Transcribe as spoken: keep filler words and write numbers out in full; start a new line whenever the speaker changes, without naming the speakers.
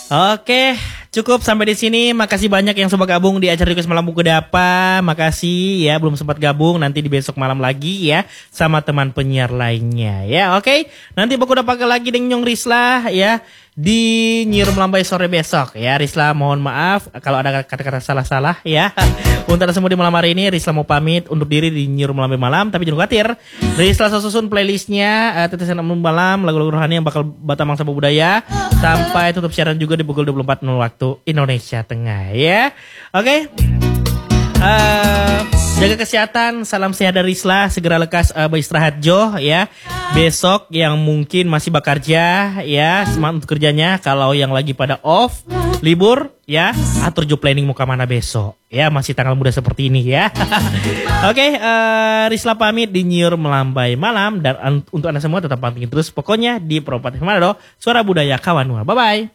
Oke, cukup sampai di sini. Makasih banyak yang sudah gabung di acara Request Malam Buku Dapa. Makasih ya, belum sempat gabung, nanti di besok malam lagi ya sama teman penyiar lainnya ya. Oke, nanti Buku Dapa lagi dengan Nyong Risla ya di Nyiur Melambai sore besok ya. Risla mohon maaf kalau ada kata-kata salah-salah ya. Untuk semua di malam hari ini Risla mau pamit undur diri di Nyiur Melambai malam, tapi jangan khawatir, Risla susun playlistnya uh, Tetesan Amun Malam, lagu-lagu rohani yang bakal Batamang Sabah Budaya sampai tutup siaran juga di pukul dua puluh empat nol waktu Indonesia Tengah ya. Oke. Uh, jaga kesehatan, salam sehat dari Risla, segera lekas uh, beristirahat Jo ya. Besok yang mungkin masih bekerja ya, semangat untuk kerjanya. Kalau yang lagi pada off, libur ya, atur Jo planning mau kemana besok ya, masih tanggal muda seperti ini ya. Oke, okay, uh, Risla pamit di Nyiur Melambai Malam, dan un- untuk Anda semua tetap pantengin terus pokoknya di Properti Manado, Suara Budaya Kawanua. Bye bye.